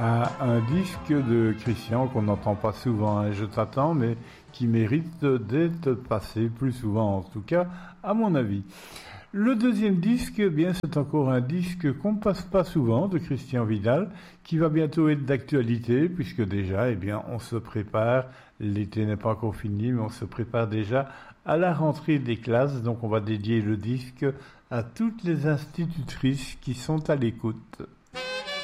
à un disque de Christian qu'on n'entend pas souvent, hein, Je t'attends, mais qui mérite d'être passé plus souvent, en tout cas, à mon avis. Le deuxième disque, eh bien, c'est encore un disque qu'on passe pas souvent de Christian Vidal, qui va bientôt être d'actualité, puisque déjà, eh bien, on se prépare, l'été n'est pas encore fini, mais on se prépare déjà à la rentrée des classes, donc on va dédier le disque à toutes les institutrices qui sont à l'écoute.